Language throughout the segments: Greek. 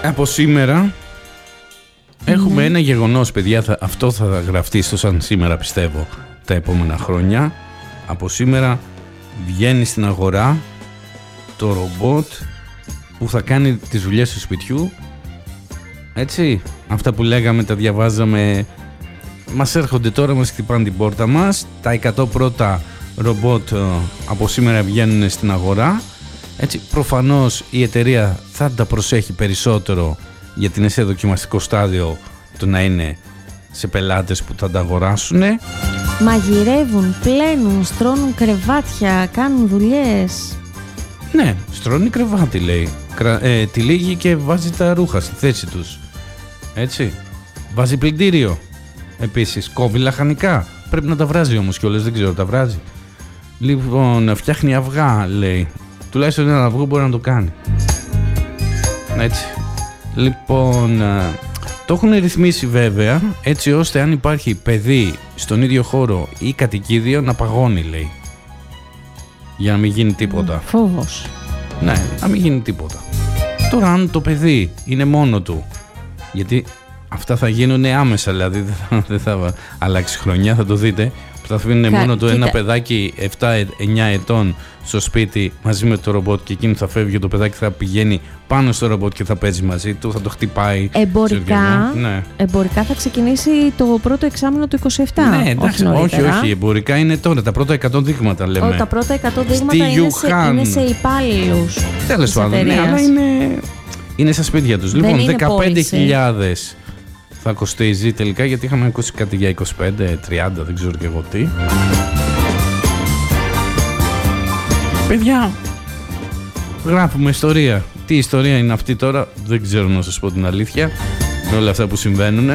Από σήμερα έχουμε ένα γεγονός, παιδιά, αυτό θα γραφτεί στο σαν σήμερα, πιστεύω, τα επόμενα χρόνια. Από σήμερα βγαίνει στην αγορά το ρομπότ που θα κάνει τις δουλειές του σπιτιού. Έτσι, αυτά που λέγαμε, τα διαβάζαμε, μας έρχονται τώρα, μας χτυπάνε την πόρτα μας. Τα 100 πρώτα ρομπότ από σήμερα βγαίνουν στην αγορά. Έτσι, προφανώς η εταιρεία θα τα προσέχει περισσότερο, γιατί είναι σε δοκιμαστικό στάδιο, το να είναι σε πελάτες που θα τα αγοράσουν. Μαγειρεύουν, πλένουν, στρώνουν κρεβάτια, κάνουν δουλειές. Ναι, στρώνει κρεβάτι, λέει. Τυλίγει και βάζει τα ρούχα στη θέση τους. Έτσι. Βάζει πλυντήριο. Επίσης, κόβει λαχανικά. Πρέπει να τα βράζει όμως κιόλας, δεν ξέρω, τα βράζει. Λοιπόν, φτιάχνει αυγά, λέει. Τουλάχιστον ένα αυγό μπορεί να το κάνει. Έτσι. Λοιπόν, το έχουν ρυθμίσει βέβαια, έτσι ώστε αν υπάρχει παιδί στον ίδιο χώρο ή κατοικίδιο να παγώνει, λέει. Για να μην γίνει τίποτα. Φόβος. Ναι, να μην γίνει τίποτα. Τώρα αν το παιδί είναι μόνο του, γιατί αυτά θα γίνουν άμεσα, δηλαδή δεν θα αλλάξει χρονιά, θα το δείτε, που θα αφήνουν μόνο του ένα παιδάκι 7-9 ετών στο σπίτι μαζί με το ρομπότ και εκείνο θα φεύγει, το παιδάκι θα πηγαίνει πάνω στο ρομπότ και θα παίζει μαζί του, θα το χτυπάει. Εμπορικά θα ξεκινήσει το πρώτο εξάμηνο του 27. Ναι, εντάξει, όχι, εμπορικά είναι τώρα, τα πρώτα 100 δείγματα λέμε. Τα πρώτα 100 δείγματα είναι σε υπάλληλους. Τέλος πάντων, ναι, αλλά είναι στα σπίτια τους. Λοιπόν, 15.000 θα κοστίζει τελικά, γιατί είχαμε ακούσει κάτι για 25-30, δεν ξέρω και εγώ τι. Παιδιά, γράφουμε ιστορία. Τι ιστορία είναι αυτή τώρα, δεν ξέρω να σας πω την αλήθεια, με όλα αυτά που συμβαίνουν.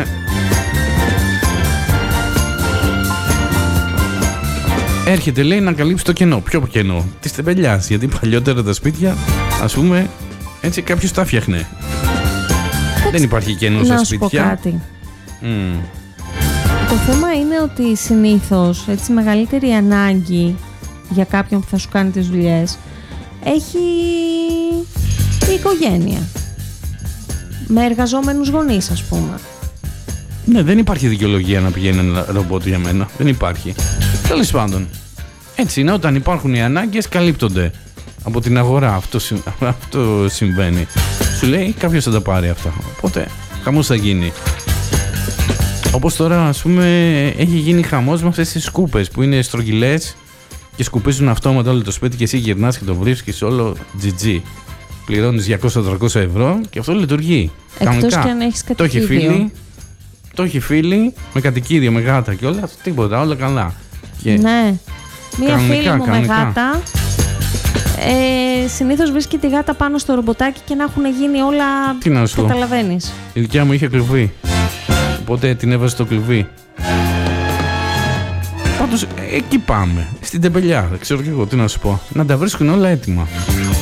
Έρχεται, λέει, να καλύψει το κενό. Ποιο κενό? Της τεμπελιάς, γιατί παλιότερα τα σπίτια, ας πούμε, έτσι κάποιος τα φτιάχνε. Δεν υπάρχει κενό στα σπίτια. Να σου πω κάτι. Το θέμα είναι ότι συνήθως έτσι μεγαλύτερη ανάγκη για κάποιον που θα σου κάνει τις δουλειές έχει η οικογένεια. Με εργαζόμενους γονείς, ας πούμε. Ναι, δεν υπάρχει δικαιολογία να πηγαίνει ένα ρομπότ για μένα. Δεν υπάρχει. Τέλος πάντων. Έτσι είναι, όταν υπάρχουν οι ανάγκες καλύπτονται από την αγορά. Αυτό συμβαίνει. Σου λέει κάποιος θα τα πάρει αυτά. Οπότε χαμός θα γίνει. Όπως τώρα, ας πούμε, έχει γίνει χαμός με αυτές τις σκούπες που είναι στρογγυλές και σκουπίζουν αυτόματα όλο το σπίτι και εσύ γυρνάς και το βρίσκεις όλο GG. Πληρώνεις 200-300 ευρώ και αυτό λειτουργεί. Εκτός και αν έχεις κατοικίδιο. Το έχει φίλη με κατοικίδιο, με γάτα και όλα, τίποτα, όλα καλά. Και ναι. Μία φίλη μου με γάτα. Συνήθως βρίσκει τη γάτα πάνω στο ρομποτάκι και να έχουν γίνει όλα. Τι να σου καταλαβαίνεις. Η δικιά μου είχε κλουβί. Οπότε την έβαζε στο κλουβί. Πάντως εκεί πάμε. Στην τεμπελιά. Δεν ξέρω και εγώ τι να σου πω. Να τα βρίσκουν όλα έτοιμα.